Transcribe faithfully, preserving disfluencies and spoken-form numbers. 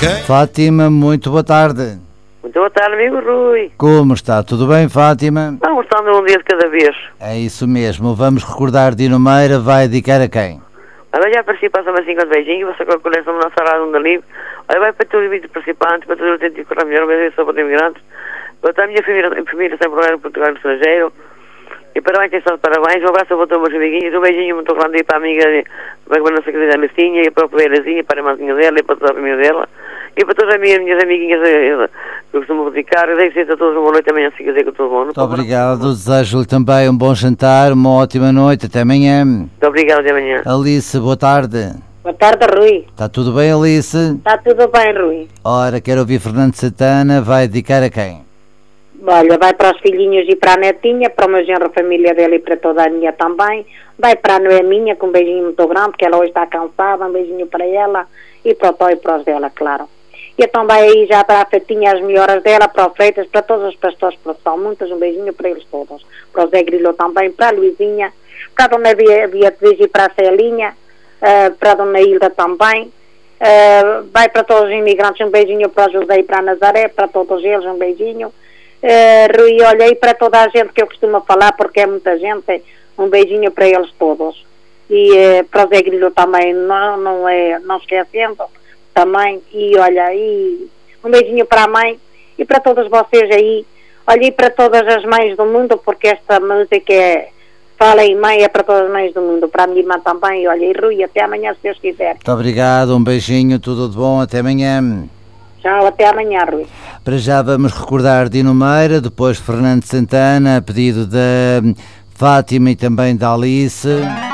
Fátima, muito boa tarde. Muito boa tarde, amigo Rui. Como está? Tudo bem, Fátima? Vamos estando um dia de cada vez. É isso mesmo. Vamos recordar Dino Meira. Vai dedicar a quem? Olha, já participaste assim com os beijinhos, você calcula uma nossa rádio da livre. Olha, vai para todos os participantes, para todos os tentativos que melhor, mas eu sou para imigrantes. Para a minha família, família sempre lugar em Portugal no estrangeiro. E parabéns, quem está de parabéns. Um abraço a todos os meus amiguinhos. Um beijinho muito grande aí para a amiga, para a nossa querida Alistinha, e para a Verazinha, para a irmãzinha dela, e para toda a família dela. E para todas as minhas, minhas amiguinhas que eu costumo dedicar. Eu desejo a todos uma boa noite amanhã, se quiser, com todo mundo. Muito obrigado. Desejo-lhe também um bom jantar, uma ótima noite. Até amanhã. Muito obrigado, até amanhã. Alice, boa tarde. Boa tarde, Rui. Está tudo bem, Alice? Está tudo bem, Rui. Ora, quero ouvir Fernando Santana. Vai dedicar a quem? Olha, vai para os filhinhos e para a netinha, para o meu genro, a família dele e para toda a minha também. Vai para a Noeminha, com um beijinho muito grande, porque ela hoje está cansada, um beijinho para ela e para o Tó e para os dela, claro. E então vai aí já para a Fetinha, as melhoras dela, para o Freitas, para todos os pastores que são muitos, um beijinho para eles todos. Para o Zé Grilo também, para a Luizinha, para a Dona Beatriz e para a Celinha, uh, para a Dona Hilda também. Uh, vai para todos os imigrantes, um beijinho para o José e para a Nazaré, para todos eles, um beijinho. Uh, Rui, olha aí para toda a gente que eu costumo falar, porque é muita gente, um beijinho para eles todos. E uh, para o Zé Grilo também, não, não, é, não esquecendo, também. E olha, e um beijinho para a mãe e para todos vocês aí. Olha, e para todas as mães do mundo, porque esta música é Fala em Mãe, é para todas as mães do mundo, para a minha irmã também. Olha, e Rui, até amanhã, se Deus quiser. Muito obrigado, um beijinho, tudo de bom, até amanhã. Tchau, até amanhã, Rui. Para já vamos recordar Dino Meira, depois Fernando Santana, a pedido da Fátima e também da Alice.